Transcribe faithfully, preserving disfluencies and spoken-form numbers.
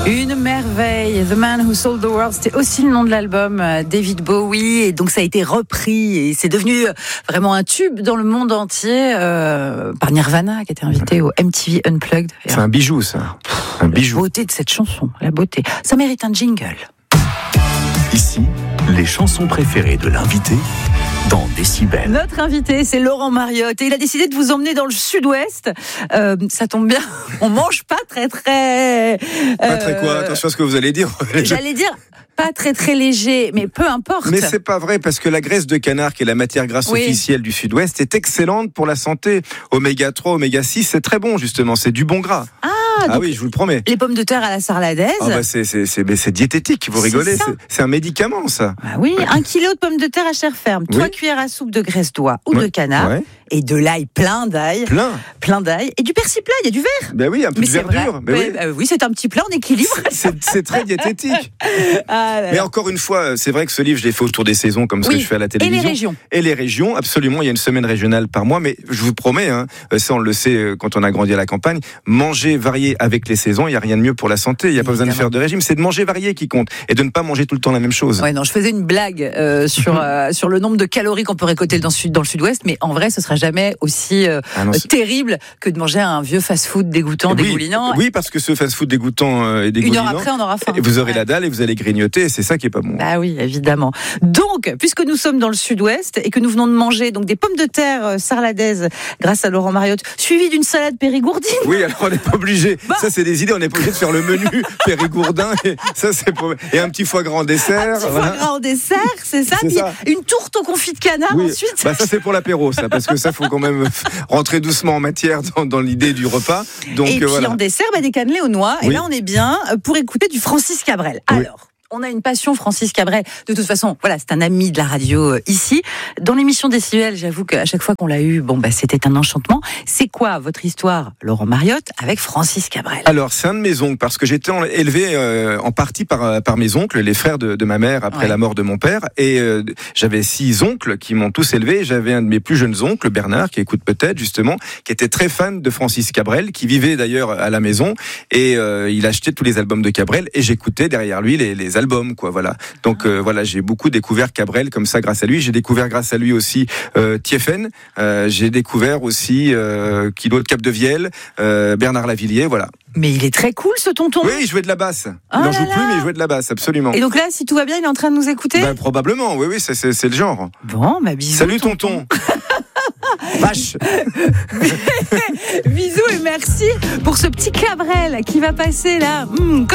Une merveille, The Man Who Sold the World, c'était aussi le nom de l'album, David Bowie, et donc ça a été repris et c'est devenu vraiment un tube dans le monde entier euh, par Nirvana qui a été invité au M T V Unplugged. C'est un bijou ça, un bijou. La beauté de cette chanson, la beauté, ça mérite un jingle. Ici, les chansons préférées de l'invité dans Décibel. Notre invité, c'est Laurent Mariotte et il a décidé de vous emmener dans le sud-ouest. Euh, ça tombe bien, on mange pas très très... Euh, pas très quoi, attention à ce que vous allez dire. J'allais dire... Pas très très léger, mais peu importe. Mais c'est pas vrai, parce que la graisse de canard, qui est la matière grasse oui. officielle du Sud-Ouest, est excellente pour la santé. Oméga trois, Oméga six, c'est très bon justement, c'est du bon gras. Ah, ah oui, je vous le promets. Les pommes de terre à la sarladaise. Ah bah c'est, c'est, c'est, c'est diététique, vous rigolez, c'est, c'est, c'est un médicament ça. Ah oui, un kilo de pommes de terre à chair ferme, trois oui. cuillères à soupe de graisse d'oie ou ouais. de canard. Ouais. Et de l'ail, plein d'ail. Plein. Plein d'ail. Et du persil plat, il y a du verre. Ben oui, un peu mais de verdure. Ben oui. Euh, oui, c'est un petit plat en équilibre. C'est, c'est très diététique. Ah là là. Mais encore une fois, c'est vrai que ce livre, je l'ai fait autour des saisons, comme ce oui. que je fais à la télévision. Et les régions. Et les régions, absolument. Il y a une semaine régionale par mois. Mais je vous promets, hein, ça on le sait quand on a grandi à la campagne, manger varié avec les saisons, il n'y a rien de mieux pour la santé. Il n'y a pas besoin de faire de régime. C'est de manger varié qui compte. Et de ne pas manger tout le temps la même chose. Ouais, non, je faisais une blague euh, sur, euh, sur le nombre de calories qu'on peut récolter dans, dans le sud-ouest. Mais en vrai, ce sera jamais aussi Euh, ah non, terrible que de manger un vieux fast-food dégoûtant, oui, dégoulinant. Oui, parce que ce fast-food dégoûtant euh, et dégoulinant. Une heure après, on aura faim. Vous aurez ouais. la dalle et vous allez grignoter, et c'est ça qui est pas bon. Ah oui, évidemment. Donc, puisque nous sommes dans le sud-ouest et que nous venons de manger donc des pommes de terre euh, sarladaises grâce à Laurent Mariotte, suivi d'une salade périgourdine. Oui, alors on n'est pas obligé. Bah. Ça, c'est des idées. On n'est pas obligé de faire le menu périgourdin. Et ça, c'est pour... et un petit foie gras en dessert. Un petit voilà. foie gras en dessert, c'est ça. C'est Puis ça. Une tourte au confit de canard oui. ensuite. Bah, ça, c'est pour l'apéro, ça, parce que ça, faut quand même rentrer doucement en matière dans, dans l'idée du repas. Donc, et puis voilà. en dessert, bah, des cannelés aux noix. Oui. Et là, on est bien pour écouter du Francis Cabrel. Oui. Alors. On a une passion, Francis Cabrel. De toute façon, voilà, c'est un ami de la radio euh, ici. Dans l'émission Décibel, j'avoue qu'à chaque fois qu'on l'a eu, bon, bah, c'était un enchantement. C'est quoi votre histoire, Laurent Mariotte, avec Francis Cabrel ? Alors, c'est un de mes oncles, parce que j'étais en, élevé euh, en partie par, par mes oncles, les frères de, de ma mère après ouais. la mort de mon père. Et euh, j'avais six oncles qui m'ont tous élevé. J'avais un de mes plus jeunes oncles, Bernard, qui écoute peut-être justement, qui était très fan de Francis Cabrel, qui vivait d'ailleurs à la maison. Et euh, il achetait tous les albums de Cabrel. Et j'écoutais derrière lui les, les albums, quoi, voilà. Donc euh, voilà, j'ai beaucoup découvert Cabrel comme ça grâce à lui. J'ai découvert grâce à lui aussi euh, Thieffen. Euh, j'ai découvert aussi euh, Kilo de Capdevielle, euh, Bernard Lavilliers, voilà. Mais il est très cool ce tonton. Oui, il jouait de la basse. Oh il n'en joue là plus, là. mais il jouait de la basse, absolument. Et donc là, si tout va bien, il est en train de nous écouter ? Ben, probablement, oui, oui, c'est, c'est, c'est le genre. Bon, bah bisous. Salut tonton. Vache. Bisous et merci pour ce petit Cabrel qui va passer là. Mmh,